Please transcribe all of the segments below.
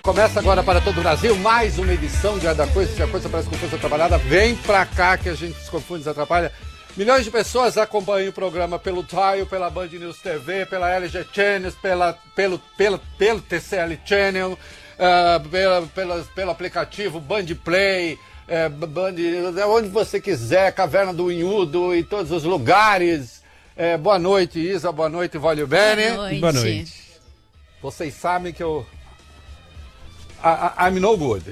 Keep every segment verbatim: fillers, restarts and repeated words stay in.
Começa agora para todo o Brasil mais uma edição de Da Coisa, se a coisa parece confusa atrapalhada, vem pra cá que a gente se confunde e se atrapalha. Milhões de pessoas acompanham o programa pelo Tile, pela Band News T V, pela L G Channels, pela, pelo, pelo, pelo T C L Channel, uh, pela, pela, pelo aplicativo Band Play, uh, Band, onde você quiser, Caverna do Unhudo, em todos os lugares. Uh, boa noite, Isa, boa noite, Vólio Bene. Boa noite. Boa noite. Vocês sabem que eu... I, I, I'm no good.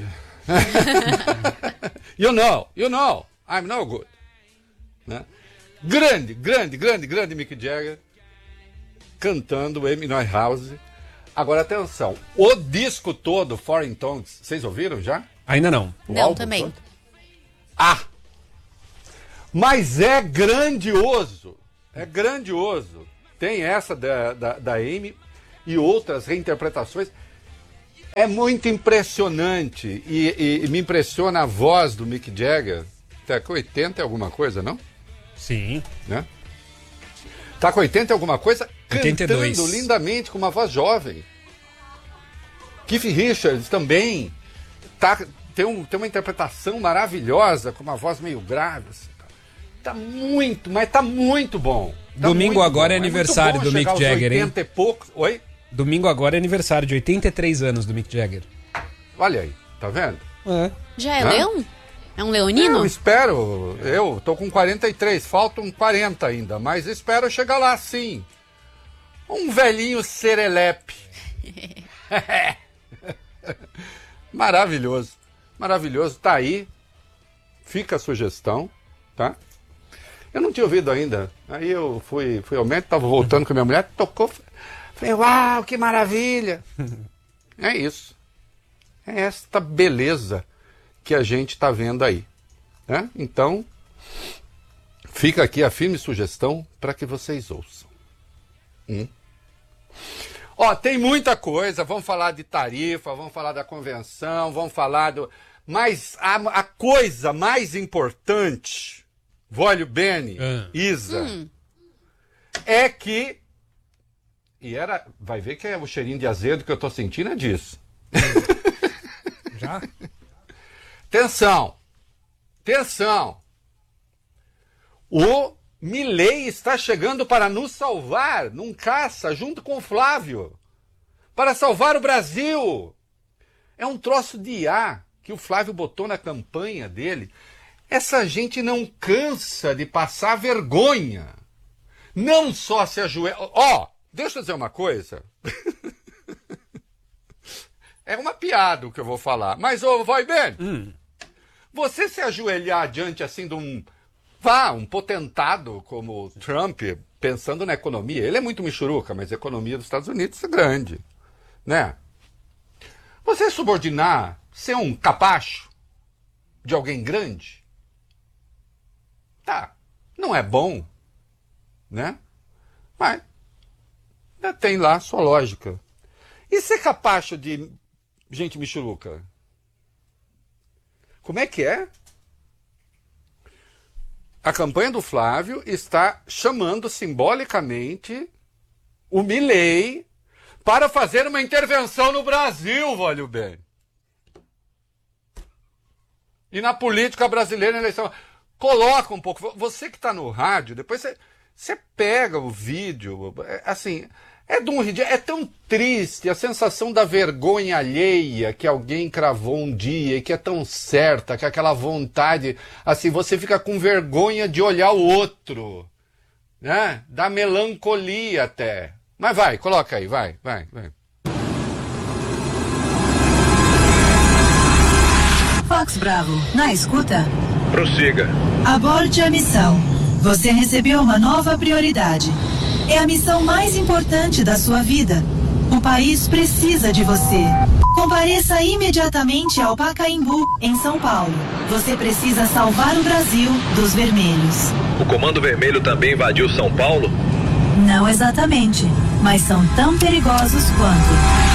You know, you know, I'm no good. Né? Grande, grande, grande, grande Mick Jagger cantando Amy Winehouse. Agora atenção, o disco todo, Foreign Tongues, vocês ouviram já? Ainda não. O não, também. Todo? Ah! Mas é grandioso, é grandioso. Tem essa da, da, da Amy e outras reinterpretações. É muito impressionante e, e, e me impressiona a voz do Mick Jagger. Tá com oitenta e alguma coisa, não? Sim. Né? Tá com oitenta e alguma coisa, oitenta e dois. Cantando lindamente com uma voz jovem. Keith Richards também tá, tem, um, tem uma interpretação maravilhosa, com uma voz meio grave. Assim, tá muito, mas tá muito bom. Tá Domingo muito agora bom. é aniversário é do Mick Jagger, hein? oitenta e poucos. Oi? Domingo agora é aniversário de oitenta e três anos do Mick Jagger. Olha aí, tá vendo? É. Já é Hã? leão? É um leonino? Eu espero, eu tô com quarenta e três, faltam quarenta ainda, mas espero chegar lá sim. Um velhinho serelepe. Maravilhoso, maravilhoso, tá aí, fica a sugestão, tá? Eu não tinha ouvido ainda, aí eu fui, fui ao médico, tava voltando com a minha mulher, tocou, falei, uau, que maravilha. É isso, é esta beleza que a gente está vendo aí, né? Então, fica aqui a firme sugestão para que vocês ouçam. Hum. Ó, tem muita coisa, vamos falar de tarifa, vamos falar da convenção, vamos falar do... Mas a, a coisa mais importante, Vólio Bene, ah. Isa, hum. é que... E era... Vai ver que é o cheirinho de azedo que eu tô sentindo é disso. Já? Atenção, atenção, o Milei está chegando para nos salvar num caça junto com o Flávio, para salvar o Brasil. É um troço de I A que o Flávio botou na campanha dele. Essa gente não cansa de passar vergonha, não só se ajoelha. Ó, oh, deixa eu dizer uma coisa. É uma piada o que eu vou falar, mas ô, vai bem. Hum. Você se ajoelhar diante assim de um, vá, um potentado como Trump, pensando na economia, ele é muito michuruca, mas a economia dos Estados Unidos é grande, né? Você subordinar, ser um capacho de alguém grande, tá, não é bom, né? Mas tem lá a sua lógica. E ser capacho de gente michuruca? Como é que é? A campanha do Flávio está chamando simbolicamente o Milei para fazer uma intervenção no Brasil, Vólio Bene. E na política brasileira, na eleição. Coloca um pouco. Você que está no rádio, depois você, você pega o vídeo, assim... É, de um, é tão triste a sensação da vergonha alheia que alguém cravou um dia e que é tão certa, que é aquela vontade, assim, você fica com vergonha de olhar o outro, né? Da melancolia até. Mas vai, coloca aí, vai, vai, vai. Fox Bravo, na escuta? Prossiga. Aborde a missão. Você recebeu uma nova prioridade. É a missão mais importante da sua vida. O país precisa de você. Compareça imediatamente ao Pacaembu, em São Paulo. Você precisa salvar o Brasil dos vermelhos. O Comando Vermelho também invadiu São Paulo? Não exatamente, mas são tão perigosos quanto.